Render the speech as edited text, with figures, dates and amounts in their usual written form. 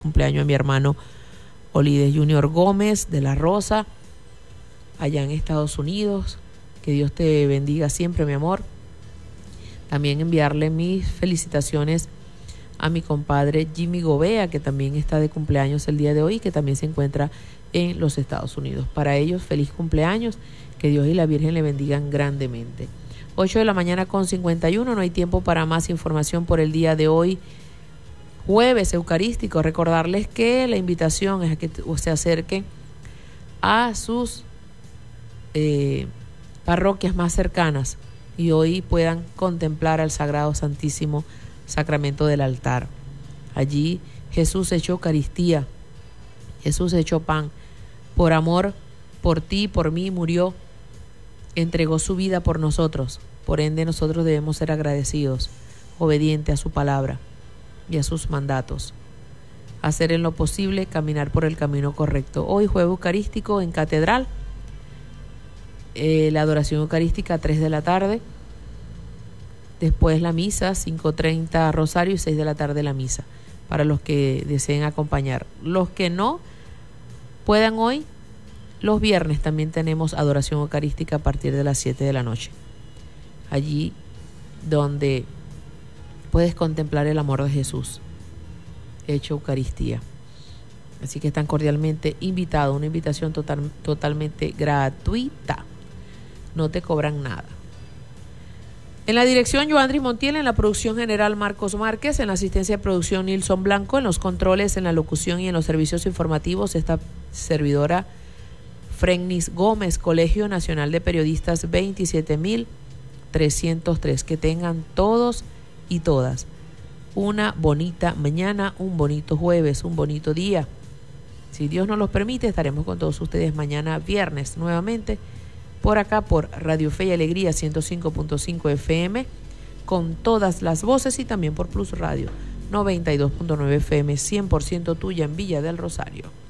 Cumpleaños a mi hermano Olides Junior Gómez de la Rosa, allá en Estados Unidos. Que Dios te bendiga siempre, mi amor. También enviarle mis felicitaciones a mi compadre Jimmy Gobea, que también está de cumpleaños el día de hoy, que también se encuentra en los Estados Unidos. Para ellos, feliz cumpleaños, que Dios y la Virgen le bendigan grandemente. 8 de la mañana con 51, no hay tiempo para más información por el día de hoy, jueves eucarístico. Recordarles que la invitación es a que se acerquen a sus parroquias más cercanas y hoy puedan contemplar al Sagrado Santísimo Sacramento del altar. Allí Jesús echó Eucaristía, Jesús echó pan, por amor, por ti, por mí murió, entregó su vida por nosotros. Por ende nosotros debemos ser agradecidos, obedientes a su palabra y a sus mandatos, hacer en lo posible caminar por el camino correcto. Hoy jueves eucarístico en Catedral, la adoración eucarística a 3 de la tarde, después la misa 5:30 rosario y 6 de la tarde la misa, para los que deseen acompañar. Los que no puedan hoy, los viernes también tenemos adoración eucarística a partir de las 7 de la noche, allí donde puedes contemplar el amor de Jesús hecho Eucaristía. Así que están cordialmente invitados, una invitación totalmente gratuita, no te cobran nada. En la dirección, Joandris Montiel, en la producción general, Marcos Márquez, en la asistencia de producción, Nilson Blanco, en los controles, en la locución y en los servicios informativos, esta servidora, Frennis Gómez, Colegio Nacional de Periodistas 27303. Que tengan todos y todas una bonita mañana, un bonito jueves, un bonito día. Si Dios nos los permite, estaremos con todos ustedes mañana viernes nuevamente por acá por Radio Fe y Alegría 105.5 FM con todas las voces y también por Plus Radio 92.9 FM 100% tuya en Villa del Rosario.